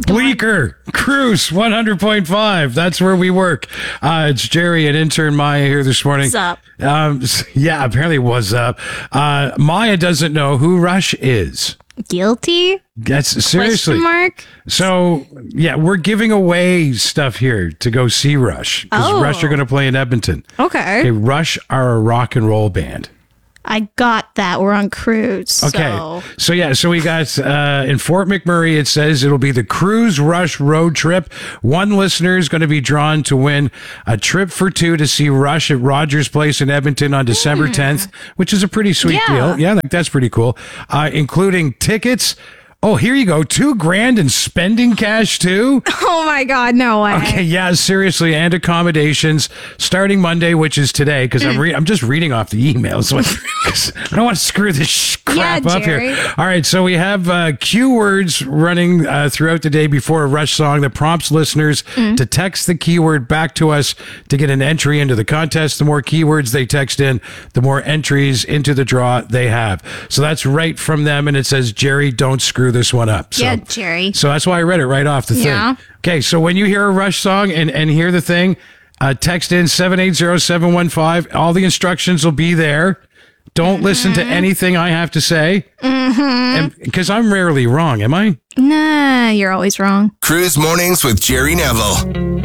Bleecker, Cruise 100.5. That's where we work. It's Jerry and intern Maya here this morning. What's up? Yeah, apparently what's up. Maya doesn't know who Rush is. Guilty? That's seriously. Question mark? So, yeah, we're giving away stuff here to go see Rush. Because Rush are going to play in Edmonton. Okay. Okay, Rush are a rock and roll band. I got that. We're on cruise. Okay. So So we got in Fort McMurray, it says it'll be the Cruise Rush road trip. One listener is going to be drawn to win a trip for two to see Rush at Rogers Place in Edmonton on December 10th, which is a pretty sweet deal. Yeah, that's pretty cool. Including tickets. Oh, here you go. $2,000 in spending cash too. Oh my God, no way. Okay, yeah, seriously, and accommodations starting Monday, which is today, because I'm just reading off the emails. So I don't want to screw this crap up here. All right, so we have keywords running throughout the day before a Rush song that prompts listeners to text the keyword back to us to get an entry into the contest. The more keywords they text in, the more entries into the draw they have. So that's right from them, and it says, Jerry, don't screw this one up. So, yeah, Jerry. So that's why I read it right off the thing. Okay, so when you hear a Rush song and hear the thing, text in 780-715. All the instructions will be there. Don't listen to anything I have to say. Because I'm rarely wrong, am I? Nah, you're always wrong. Cruise Mornings with Jerry Neville.